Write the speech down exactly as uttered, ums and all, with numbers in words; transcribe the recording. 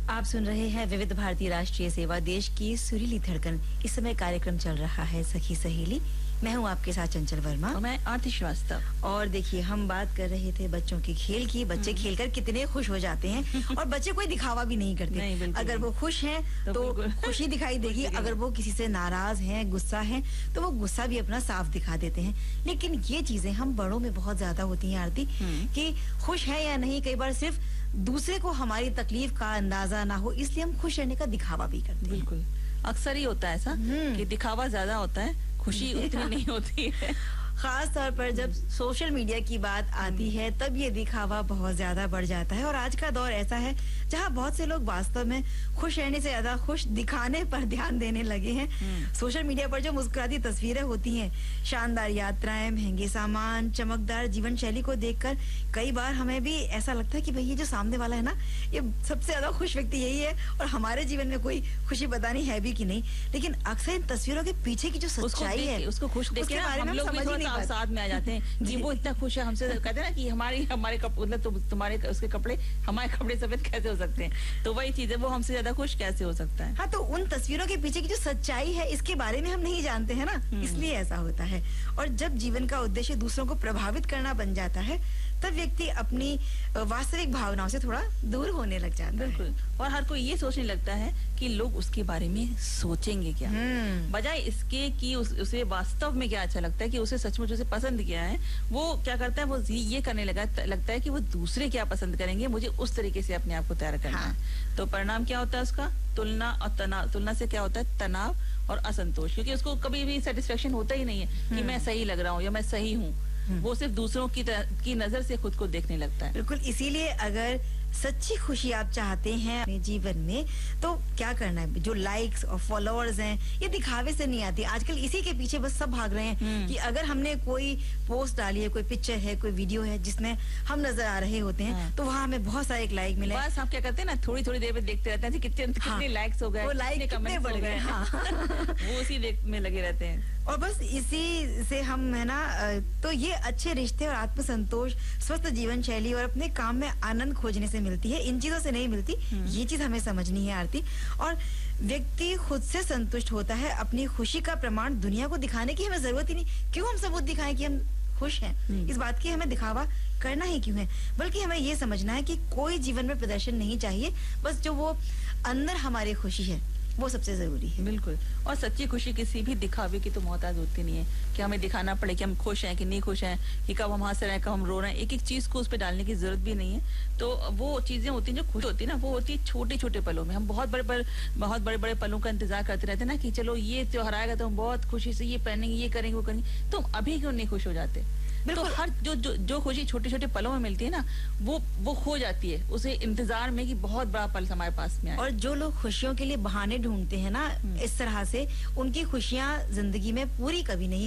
आप सुन रहे हैं विविध भारती राष्ट्रीय सेवा, देश की सुरीली धड़कन। इस समय कार्यक्रम चल रहा है सखी सहेली। मैं हूं आपके साथ चंचल वर्मा और मैं आरती श्रीवास्तव। और देखिए, हम बात कर रहे थे बच्चों के खेल की। बच्चे खेलकर कितने खुश हो जाते हैं और बच्चे कोई दिखावा भी नहीं करते। नहीं, अगर वो खुश हैं तो, तो खुशी दिखाई देगी, अगर वो किसी से नाराज हैं, गुस्सा हैं, तो वो गुस्सा भी अपना साफ दिखा देते हैं। लेकिन ये चीजें हम बड़ों में बहुत ज्यादा होती हैं आरती, कि खुश है या नहीं, कई बार सिर्फ दूसरे को हमारी तकलीफ का अंदाजा ना हो, इसलिए हम खुश रहने का दिखावा भी करते हैं। बिल्कुल, अक्सर ही होता है ऐसा कि दिखावा ज्यादा होता है, खुशी उतनी नहीं होती है। खास तौर पर जब सोशल मीडिया की बात आती है तब ये दिखावा बहुत ज्यादा बढ़ जाता है। और आज का दौर ऐसा है जहां बहुत से लोग वास्तव में खुश रहने से ज्यादा खुश दिखाने पर ध्यान देने लगे हैं। सोशल मीडिया पर जो मुस्कुराती तस्वीरें होती हैं, शानदार यात्राएं, महंगे सामान, चमकदार जीवन शैली को देखकर कई बार हमें भी ऐसा लगता है कि भाई ये जो सामने वाला है ना, ये सबसे ज्यादा खुश व्यक्ति यही है और हमारे जीवन में कोई खुशी बतानी है भी कि नहीं। लेकिन अक्सर इन तस्वीरों के पीछे की जो सच्चाई है, उसको खुश देख के हम लोग भी थोड़ा सा साथ में आ जाते हैं कि वो इतना खुश है हमसे, कहते हैं ना कि हमारी हमारे मतलब तो तुम्हारे उसके कपड़े हमारे कपड़े सफेद कैसे हो सकते हैं। तो वही चीज है, वो हमसे ज्यादा खुश कैसे हो सकता है। हाँ, तो उन तस्वीरों के पीछे की जो सच्चाई है इसके बारे में हम नहीं जानते हैं ना, इसलिए ऐसा होता है। और जब जीवन का उद्देश्य दूसरों को प्रभावित करना बन जाता है तब व्यक्ति अपनी वास्तविक भावनाओं से थोड़ा दूर होने लग जाता है। बिल्कुल, और हर कोई ये सोचने लगता है कि लोग उसके बारे में सोचेंगे क्या, बजाय इसके कि उस, उसे वास्तव में क्या अच्छा लगता है, कि उसे सचमुच उसे पसंद किया है। वो क्या करता है, वो ये करने लगा लगता है कि वो दूसरे क्या पसंद करेंगे, मुझे उस तरीके से अपने आप को तैयार करना है। तो परिणाम क्या होता है उसका? तुलना और तनाव। तुलना से क्या होता है? तनाव और असंतोष, क्योंकि उसको कभी भी सेटिस्फेक्शन होता ही नहीं है कि मैं सही लग रहा हूँ या मैं सही हूँ। वो सिर्फ दूसरों की की नजर से खुद को देखने लगता है। बिल्कुल, इसीलिए अगर सच्ची खुशी आप चाहते हैं अपने जीवन में तो क्या करना है? जो लाइक्स और फॉलोअर्स हैं, ये दिखावे से नहीं आती। आजकल इसी के पीछे बस सब भाग रहे हैं कि अगर हमने कोई पोस्ट डाली है, कोई पिक्चर है, कोई वीडियो है जिसमें हम नजर आ रहे होते हैं, हाँ। तो वहाँ हमें बहुत सारे लाइक मिले। बस हम क्या करते हैं ना, थोड़ी थोड़ी देर में देखते रहते हैं कितने हाँ। कितने लाइक्स हो गए, वो लाइक कितने बढ़ गए, हाँ। वो उसी देख में लगे रहते हैं। और बस इसी से हम है ना, तो ये अच्छे रिश्ते और आत्मसंतोष, स्वस्थ जीवन शैली और अपने काम में आनंद खोजने से मिलती है, इन चीजों से नहीं मिलती। ये चीज हमें समझनी है आरती। और व्यक्ति खुद से संतुष्ट होता है। अपनी खुशी का प्रमाण दुनिया को दिखाने की हमें जरूरत ही नहीं। क्यों हम सबूत दिखाएं कि हम खुश हैं? इस बात की हमें दिखावा करना ही क्यों है? बल्कि हमें ये समझना है कि कोई जीवन में प्रदर्शन नहीं चाहिए, बस जो वो अंदर हमारी खुशी है वो सबसे जरूरी है। बिल्कुल, और सच्ची खुशी किसी भी दिखावे की तो मोहताज होती नहीं है कि हमें दिखाना पड़े कि हम खुश हैं कि नहीं खुश हैं, कि कब हम हंस रहे हैं, कब हम रो रहे हैं। एक एक चीज को उस पर डालने की जरूरत भी नहीं है। तो वो चीजें होती हैं जो खुश होती है ना, वो होती है छोटे छोटे पलों में। हम बहुत बड़े बड़े बहुत बड़े बड़े पलों का इंतजार करते रहते हैं ना, कि चलो ये त्योहार आएगा तो हम बहुत खुशी से ये पहनेंगे, ये करेंगे, वो करेंगे। तो अभी क्यों नहीं खुश हो जाते? तो हर जो जो जो खुशी छोटे छोटे पलों में मिलती है ना, वो वो खो जाती है उसे इंतजार में कि बहुत बड़ा पल हमारे पास में आए। और जो लोग खुशियों के लिए बहाने ढूंढते हैं ना इस तरह से, उनकी खुशियां जिंदगी में पूरी कभी नहीं